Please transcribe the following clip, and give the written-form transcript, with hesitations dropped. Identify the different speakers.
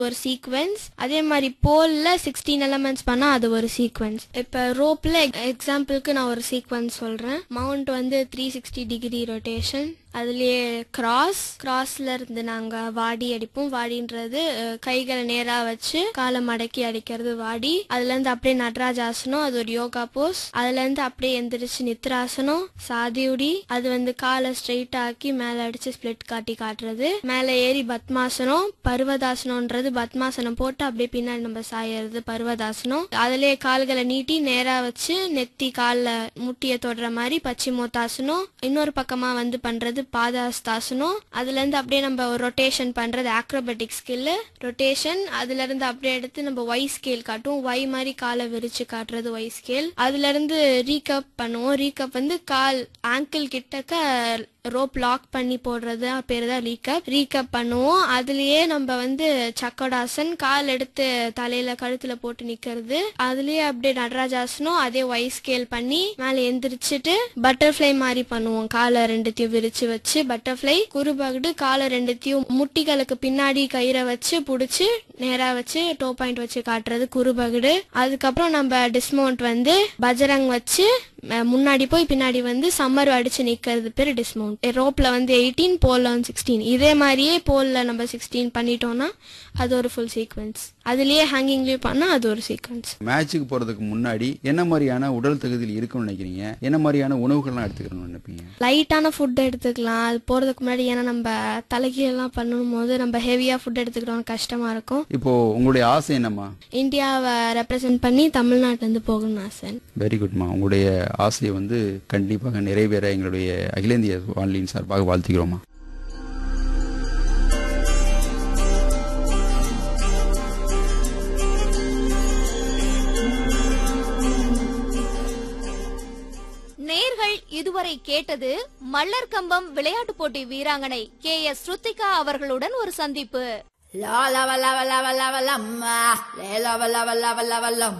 Speaker 1: ஒரு சீக்வென்ஸ். அதே மாதிரி போல்ல 16 எலமெண்ட்ஸ் பண்ணா அது ஒரு சீக்வென்ஸ். இப்ப ரோப்ல எக்ஸாம்பிளுக்கு நான் ஒரு சீக்வென்ஸ் சொல்றேன். மவுண்ட் வந்து 360 டிகிரி ரொட்டேஷன். அதுலயே கிராஸ்ல இருந்து நாங்க வாடி அடிப்போம். வாடின்றது கைகளை நேரா வச்சு காலை மடக்கி அடிக்கிறது வாடி. அதுல இருந்து அப்படியே நடராஜாசனம், அது ஒரு யோகா போஸ். அதுல இருந்து அப்படியே எந்திரிச்சு நித்ராசனம், சாதியுடி, அது வந்து காலை ஸ்ட்ரெயிட் ஆக்கி மேல அடிச்சு ஸ்பிளிட் காட்டுறது. மேல ஏறி பத்மாசனம், பர்வதாசனம்ன்றது பத்மாசனம் போட்டு அப்படியே பின்னாடி நம்ம சாயறது பர்வதாசனம். அதுலயே கால்களை நீட்டி நேரா வச்சு நெத்தி கால்ல முட்டிய தொடுற மாதிரி பச்சிமோத்தாசனம். இன்னொரு பக்கமா வந்து பண்றது பாதாஸ்தாசனம். அதுல இருந்து அப்படியே நம்ம ஒரு ரொட்டேஷன் பண்றது ஆக்ரோபேட்டிக் ஸ்கில் ரொட்டேஷன். அதுல இருந்து அப்படியே எடுத்து நம்ம ஒய் ஸ்கேல் காட்டுவோம். ஒய் மாதிரி காலை விரிச்சு காட்டுறது ஒய் ஸ்கேல். அதுல இருந்து ரீகப் பண்ணுவோம். ரீகப் வந்து கால் ஆங்கிள் கிட்டக்க ரோப் லாக் பண்ணி போடுறது பேரு தான் ரீகப் பண்ணுவோம். அதுலயே நம்ம வந்து சக்கோடாசன், கால் எடுத்து தலையில கழுத்துல போட்டு நிக்கிறது. அதுலயே அப்படியே நடராஜாசனம், அதே ஒய் ஸ்கேல் பண்ணி மேல எந்திரிச்சிட்டு பட்டர்ஃபிளை மாதிரி பண்ணுவோம். காலை ரெண்டுத்தையும் விரிச்சு வச்சு பட்டர்ஃபிளை. குறுபகுடு காலை ரெண்டுத்தையும் முட்டிகளுக்கு பின்னாடி கயிறை வச்சு புடிச்சு நேரா வச்சு டோ பாயிண்ட் வச்சு காட்டுறது குறுபகுடு. அதுக்கப்புறம் நம்ம டிஸ்மவுண்ட் வந்து பஜரங் வச்சு முன்னாடி போய் பின்னாடி வந்து சம்மர் அடிச்சு நிக்கிறது பேரு டிஸ்மவுண்ட். ரோப்ல வந்து 18, போல்ல வந்து 16. இதே மாதிரியே போல்ல நம்ம 16 பண்ணிட்டோம்னா அது ஒரு ஃபுல் சீக்வென்ஸ். அதுலயே ஹேங்கிங்லயும் பண்ணா அது ஒரு சீக்வென்ஸ்.
Speaker 2: மேட்சுக்கு போறதுக்கு முன்னாடி என்ன மாதிரியான உடல் தகுதியில் இருக்கும்னு நினைக்கிறீங்க? என்ன மாதிரியான உணவுகள்லாம் எடுத்துக்கணும்னு நினைப்பீங்க?
Speaker 1: லைட்டான ஃபுட் எடுத்துக்கலாம். அது போறதுக்கு முன்னாடி ஏன்னா நம்ம தலைகீழெல்லாம் பண்ணும் போது நம்ம ஹெவியா ஃபுட் எடுத்துக்கிட்டோம் கஷ்டமா இருக்கும்.
Speaker 2: இப்போ உங்களுடைய ஆசை என்னம்மா?
Speaker 1: இந்தியாவை ரெப்ரசென்ட் பண்ணி தமிழ்நாட்டுல இருந்து போகணும்னு ஆசை.
Speaker 2: வெரி குட்மா. உங்களுடைய ஆசையை வந்து கண்டிப்பாக நிறைவேற எங்களுடைய அகில இந்திய வானொலியின் சார்பாக வாழ்த்துக்கிறோமா.
Speaker 3: நேர்கள் இதுவரை கேட்டது மல்லர்கம்பம் விளையாட்டு போட்டி வீராங்கனை KS ஸ்ருத்திகா அவர்களுடன் ஒரு சந்திப்பு.